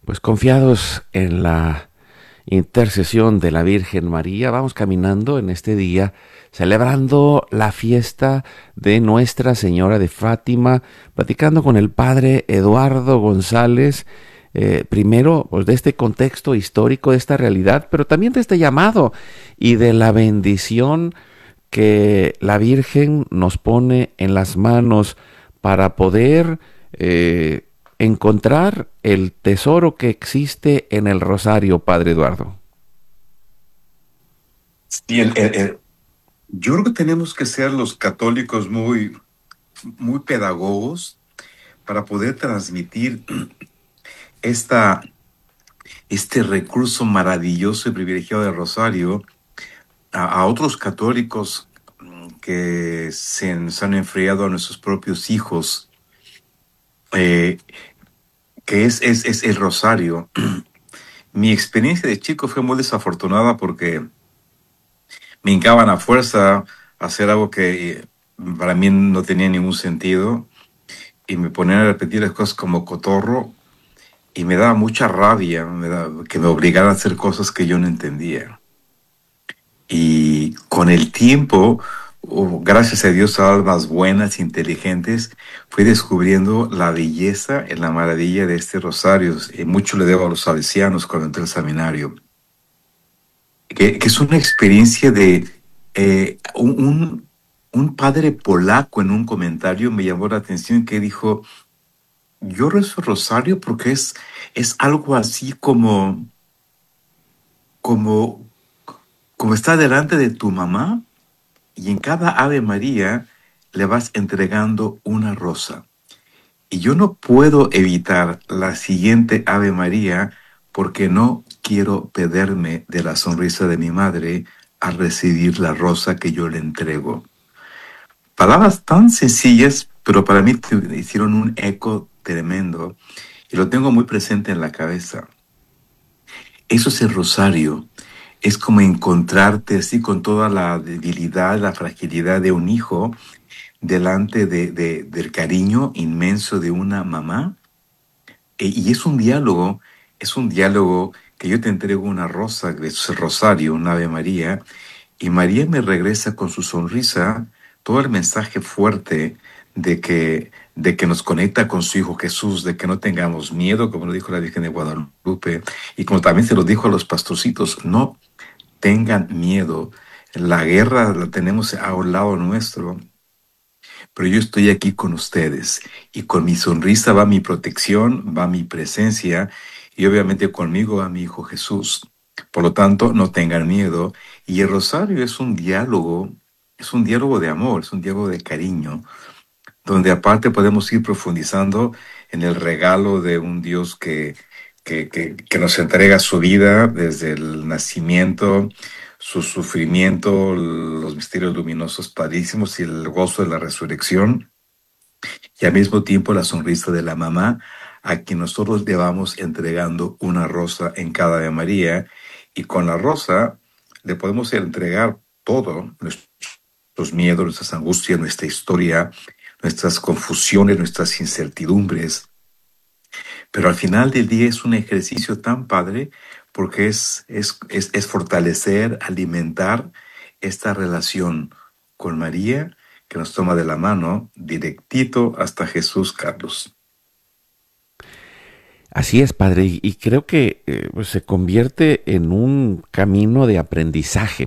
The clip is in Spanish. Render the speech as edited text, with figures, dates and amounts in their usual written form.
Pues confiados en la intercesión de la Virgen María, vamos caminando en este día celebrando la fiesta de Nuestra Señora de Fátima, platicando con el Padre Eduardo González, primero pues, de este contexto histórico, de esta realidad, pero también de este llamado y de la bendición que la Virgen nos pone en las manos para poder encontrar el tesoro que existe en el rosario, Padre Eduardo. Sí, yo creo que tenemos que ser los católicos muy pedagogos para poder transmitir esta, este recurso maravilloso y privilegiado del rosario a otros católicos que se han enfriado a nuestros propios hijos, eh, que es el rosario. Mi experiencia de chico fue muy desafortunada porque me hincaban a fuerza a hacer algo que para mí no tenía ningún sentido y me ponían a repetir las cosas como cotorro y me daba mucha rabia que me obligaran a hacer cosas que yo no entendía. Y con el tiempo, gracias a Dios a almas buenas, inteligentes, fui descubriendo la belleza y la maravilla de este rosario. Y mucho le debo a los salesianos cuando entré al seminario, que es una experiencia de un padre polaco en un comentario me llamó la atención que dijo, yo rezo rosario porque es algo así como, como está delante de tu mamá y en cada Ave María le vas entregando una rosa. Y yo no puedo evitar la siguiente Ave María porque no quiero perderme de la sonrisa de mi madre al recibir la rosa que yo le entrego. Palabras tan sencillas, pero para mí hicieron un eco tremendo y lo tengo muy presente en la cabeza. Eso es el rosario. Es como encontrarte así con toda la debilidad, la fragilidad de un hijo delante del cariño inmenso de una mamá. Y es un diálogo que yo te entrego una rosa, que es el rosario, un Ave María, y María me regresa con su sonrisa todo el mensaje fuerte de que nos conecta con su Hijo Jesús, de que no tengamos miedo, como lo dijo la Virgen de Guadalupe, y como también se lo dijo a los pastorcitos, no tengan miedo, la guerra la tenemos a un lado nuestro, pero yo estoy aquí con ustedes y con mi sonrisa va mi protección, va mi presencia y obviamente conmigo va mi Hijo Jesús. Por lo tanto, no tengan miedo. Y el rosario es un diálogo de amor, es un diálogo de cariño, donde aparte podemos ir profundizando en el regalo de un Dios que nos entrega su vida desde el nacimiento, su sufrimiento, los misterios luminosos padrísimos y el gozo de la resurrección, y al mismo tiempo la sonrisa de la mamá, a quien nosotros le vamos entregando una rosa en cada Ave María, y con la rosa le podemos entregar todo, nuestros miedos, nuestras angustias, nuestra historia, nuestras confusiones, nuestras incertidumbres. Pero al final del día es un ejercicio tan padre porque es fortalecer, alimentar esta relación con María que nos toma de la mano directito hasta Jesús, Carlos. Así es, Padre, y creo que pues, se convierte en un camino de aprendizaje